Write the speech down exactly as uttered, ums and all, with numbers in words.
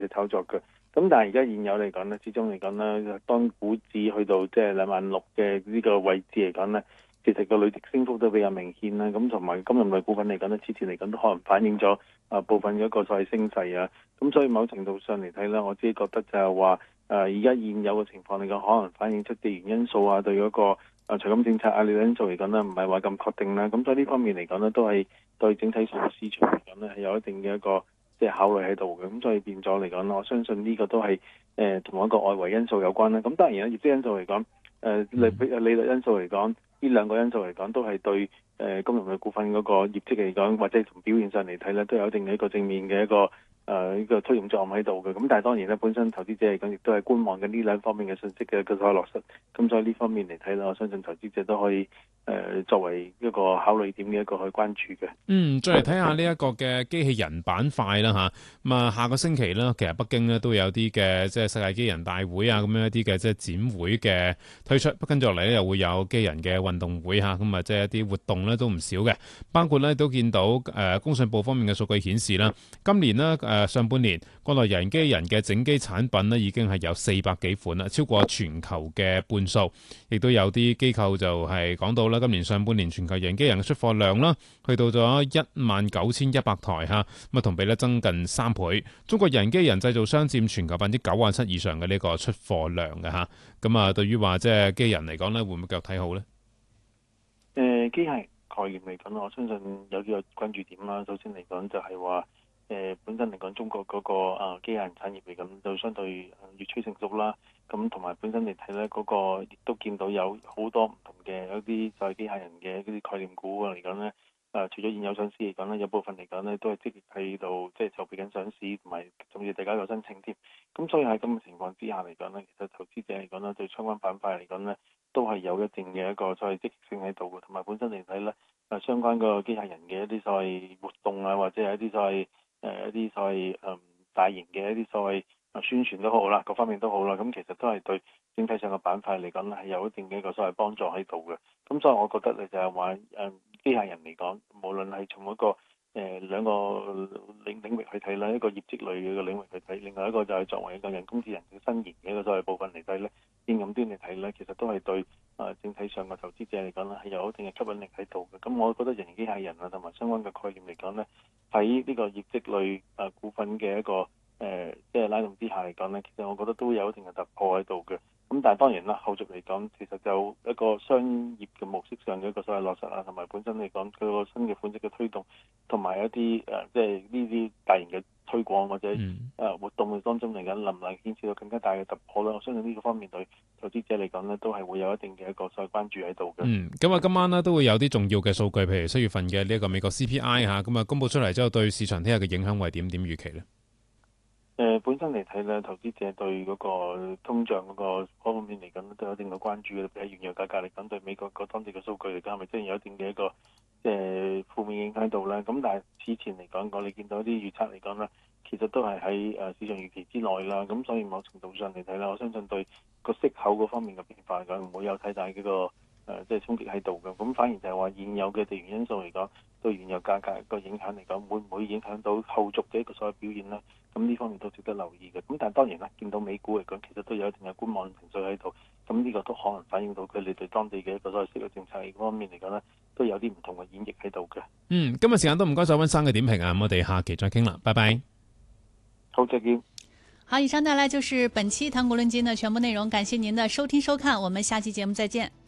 嘅炒作嘅。咁但係而家現有嚟講咧，始終嚟講咧，當股指去到即係兩萬六嘅呢個位置嚟講咧，其實個累積升幅都比較明顯啦。咁同埋金融類股份嚟講咧，之前嚟講都可能反映咗啊部分嘅一個所謂升勢啊。咁所以某程度上嚟睇咧，我自己覺得就係話誒而家現有嘅情況嚟講，可能反映出地緣因素啊，對嗰個啊財金政策壓力因素嚟講咧，唔係話咁確定啦。咁所以呢方面嚟講咧，都係對整體上嘅市場嚟講咧係有一定嘅一個即係考慮喺度嘅。咁所以變咗嚟講，我相信呢個都係誒同一個外圍因素有關啦。咁當然啦，業績因素嚟講，誒利利率因素嚟講，呢兩個因素嚟講都係對誒金融嘅股份嗰個業績嚟講，或者從表現上嚟睇咧，都有一定嘅一個正面嘅一個誒呢個推動作用喺度嘅。咁但係當然咧，本身投資者嚟講亦都係觀望緊呢兩方面嘅信息嘅一個落實。咁所以呢方面嚟睇咧，我相信投資者都可以誒、呃、作為一個考慮點嘅一個去關注嘅。 嗯，再嚟睇下呢一個嘅機器人板塊啦嚇。咁啊，下個星期咧，其實北京咧都有啲嘅即係世界機器人大會啊，咁樣一啲嘅即係展會嘅推出。跟住落嚟咧，又會有機器人嘅運動會嚇，咁啊即係一啲活動咧都唔少嘅。包括咧都見到誒、呃、工信部方面嘅數據顯示啦，今年呢，誒、呃、上半年國內人機人嘅整機產品呢已經係有四百幾款啦，超過全球嘅半數。亦都有啲機構就係講到啦，今年上半年全球人機人嘅出貨量啦，去到咗一萬九千一百台嚇，咁啊同比咧增近三倍。中國人機人製造商佔全球百分之九十七以上嘅呢個出貨量嘅嚇。咁啊，對於話即係機人嚟講咧，會唔會繼續睇好咧？ 誒機械概念嚟講，我相信有幾個關注點啦。首先嚟講就係話誒本身嚟講，中國嗰、那個啊機械人產業嚟講就相對越趨成熟啦。咁同埋本身嚟睇咧，嗰、那個亦都見到有好多唔同嘅一啲就係機械人嘅嗰啲概念股嚟講咧。誒、呃，除咗現有上市嚟講咧，有部分嚟講咧都係積極喺度，即係籌備緊上市，同埋甚至大家有申請添。咁所以喺咁嘅情況之下嚟講咧，其實投資者嚟講咧，對相關板塊嚟講咧，都係有一定嘅一個所謂積極性喺度嘅。同埋本身嚟睇咧，誒相關個機械人嘅一啲所謂活動啊，或者係一啲所謂誒、呃、一啲所謂誒、嗯、大型嘅一啲所謂啊宣傳都好啦，各方面都好啦，咁其實都係對整體上嘅板塊嚟講咧係有一定嘅一個所謂幫助喺度嘅。咁所以我覺得咧就係話誒。嗯機械人嚟講，無論係從一個誒、呃、兩個領領域去睇啦，一個業績類嘅領域去睇，另外一個就係作為一個人工智能嘅新型嘅一個所謂部分嚟睇咧，應用端嚟睇咧，其實都係對啊、呃、整體上嘅投資者嚟講咧係有一定嘅吸引力喺度嘅。咁我覺得人形機械人啊同埋相關嘅概念嚟講咧，喺呢個業績類啊、呃、股份嘅一個誒、呃、即係拉動之下嚟講咧，其實我覺得都有一定嘅突破喺度嘅。咁但係當然啦，後續嚟講，其實就一個商業嘅模式上嘅一個所謂落實啊，同埋本身嚟講佢個新嘅款式嘅推動，同埋一啲誒、呃、即係呢啲大型嘅推廣或者誒、呃、活動嘅當中嚟緊，能唔能顯示到更加大嘅突破咧？我相信呢個方面對投資者嚟講咧，都係會有一定嘅一個所謂關注喺度嘅。 嗯，咁啊，今晚呢都會有啲重要嘅數據，譬如七月份嘅呢一個美國 C P I 嚇，咁啊公佈出嚟之後，對市場聽日嘅影響為點點預期咧？ 誒、呃、本身嚟睇咧，投資者對嗰個通脹嗰個方面嚟講都有一定嘅關注嘅。譬如原油價格嚟講，對美國個當地嘅數據嚟講，係咪真係有一定嘅一個即係負面影響喺度咧？咁但係此前嚟講，我哋見到啲預測嚟講咧，其實都係喺誒市場預期之內啦。咁所以某程度上嚟睇咧，我相信對個息口嗰方面嘅變化嚟講，唔會有太大嘅個誒即係衝擊喺度嘅。咁反而就係話現有嘅地緣因素嚟講，對原油價格個影響嚟講，會唔會影響到後續嘅一個所謂表現咧？咁呢方面都值得留意嘅。咁但係當然啦，見到美股嚟講，其實都有一定嘅觀望情緒喺度。咁呢個都可能反映到佢哋對當地嘅一個所謂息率政策方面嚟講咧，都有啲唔同嘅演繹喺度嘅。 嗯，今日時間都唔該晒溫生嘅點評啊，咁我哋下期再傾啦，拜拜。 好，再見。 好，以上帶來就是本期談股論金的全部內容，感謝您的收聽收看，我們下期節目再見。